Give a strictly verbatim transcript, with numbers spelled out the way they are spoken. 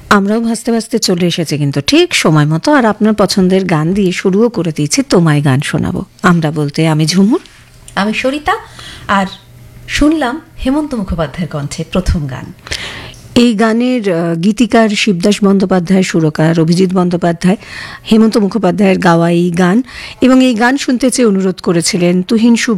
আমরাও ভাসতে ভাসতে চলে এসেছি কিন্তু ঠিক সময় মতো, আর আপনার পছন্দের গান দিয়ে শুরুও করে দিয়েছি। তোমায় গান শোনাবো আমরা বলতে আমি ঝুমুর, আমি সরিতা। আর শুনলাম হেমন্ত মুখোপাধ্যায়ের কণ্ঠে প্রথম গান। এই গানের গীতিকার শিবদাস বন্দ্যোপাধ্যায়, সুরকার অভিজিৎ বন্দ্যোপাধ্যায়, হেমন্ত মুখোপাধ্যায়ের গাওয়া এই গান। এবং এই গান শুনতে চেয়ে অনুরোধ করেছিলেন তুহিন